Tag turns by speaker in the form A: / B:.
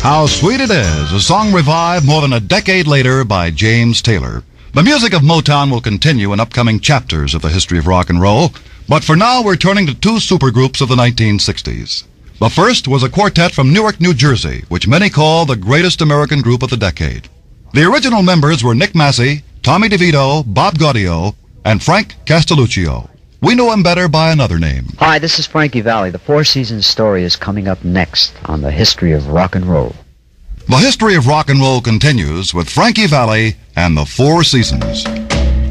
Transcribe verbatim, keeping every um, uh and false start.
A: How Sweet It Is, a song revived more than a decade later by James Taylor. The music of Motown will continue in upcoming chapters of the history of rock and roll, but for now we're turning to two supergroups of the nineteen sixties. The first was a quartet from Newark, New Jersey, which many call the greatest American group of the decade. The original members were Nick Massey, Tommy DeVito, Bob Gaudio, and Frank Castelluccio. We know him better by another name.
B: Hi, this is Frankie Valli. The Four Seasons story is coming up next on the history of rock and roll.
A: The history of rock and roll continues with Frankie Valli and the Four Seasons.